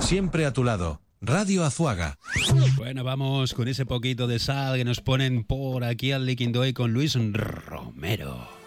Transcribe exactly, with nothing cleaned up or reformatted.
Siempre a tu lado. Radio Azuaga. Bueno, vamos con ese poquito de sal que nos ponen por aquí al Liquindoy con Luis Romero.